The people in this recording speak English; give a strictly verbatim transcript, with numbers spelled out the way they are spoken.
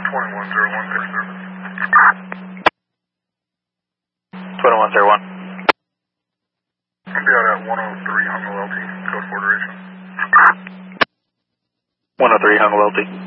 twenty-one zero one, fixed service. twenty-one zero one. I'll be out at one oh three Hungo L T, code four duration. one oh three Hungo L T.